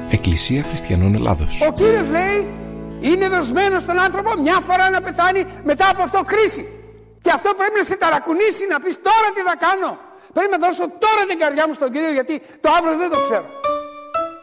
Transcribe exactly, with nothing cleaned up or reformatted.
Εκκλησία Χριστιανών Ελλάδος. Ο Κύριος λέει, είναι δοσμένος στον άνθρωπο μια φορά να πεθάνει, μετά από αυτό κρίση. Και αυτό πρέπει να σε ταρακουνήσει, να πεις τώρα τι θα κάνω. Πρέπει να δώσω τώρα την καρδιά μου στον Κύριο, γιατί το αύριο δεν το ξέρω.